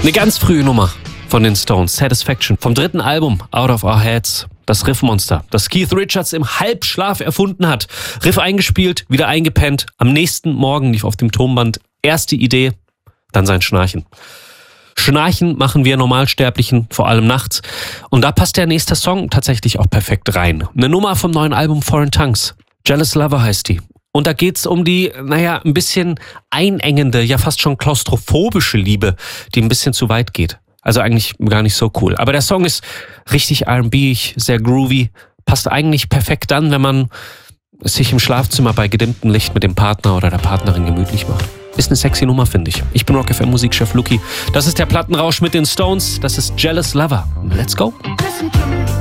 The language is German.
Eine ganz frühe Nummer von den Stones, Satisfaction, vom dritten Album Out of Our Heads. Das Riffmonster, das Keith Richards im Halbschlaf erfunden hat. Riff eingespielt, wieder eingepennt. Am nächsten Morgen lief auf dem Tonband erste Idee, dann sein Schnarchen. Schnarchen machen wir Normalsterblichen, vor allem nachts. Und da passt der nächste Song tatsächlich auch perfekt rein. Eine Nummer vom neuen Album Foreign Tongues. Jealous Lover heißt die. Und da geht's um die, ein bisschen einengende, ja fast schon klaustrophobische Liebe, die ein bisschen zu weit geht. Also eigentlich gar nicht so cool. Aber der Song ist richtig R&B-ig, sehr groovy. Passt eigentlich perfekt dann, wenn man sich im Schlafzimmer bei gedimmtem Licht mit dem Partner oder der Partnerin gemütlich macht. Ist eine sexy Nummer, finde ich. Ich bin Rock FM Musikchef Luki. Das ist der Plattenrausch mit den Stones. Das ist Jealous Lover. Let's go.